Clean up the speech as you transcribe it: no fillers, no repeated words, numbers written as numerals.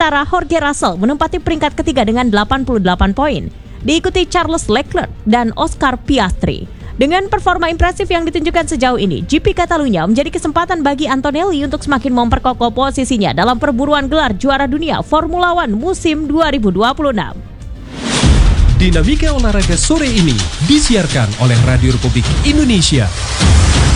Sementara Jorge Russell menempati peringkat ketiga dengan 88 poin, diikuti Charles Leclerc dan Oscar Piastri. Dengan performa impresif yang ditunjukkan sejauh ini, GP Catalunya menjadi kesempatan bagi Antonelli untuk semakin memperkokoh posisinya dalam perburuan gelar juara dunia Formula One musim 2026. Dinamika olahraga sore ini disiarkan oleh Radio Republik Indonesia.